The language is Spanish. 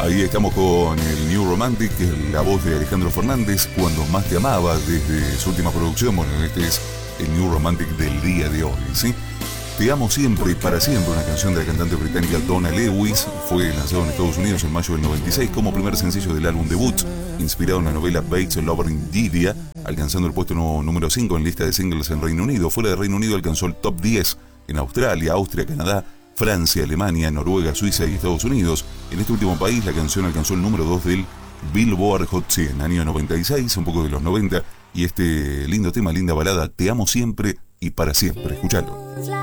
Ahí estamos con el New Romantic, la voz de Alejandro Fernández, Cuando más te amaba, desde su última producción. Bueno, este es el New Romantic del día de hoy, ¿sí? Te amo siempre y para siempre, una canción de la cantante británica Donna Lewis. Fue lanzado en Estados Unidos en mayo del 96 como primer sencillo del álbum debut, inspirado en la novela Bates Lover in Lydia, alcanzando el puesto número 5 en lista de singles en Reino Unido. Fuera de Reino Unido alcanzó el top 10 en Australia, Austria, Canadá, Francia, Alemania, Noruega, Suiza y Estados Unidos. En este último país la canción alcanzó el número 2 del Billboard Hot 100, año 96, un poco de los 90, y este lindo tema, linda balada, Te amo siempre y para siempre. Escuchalo.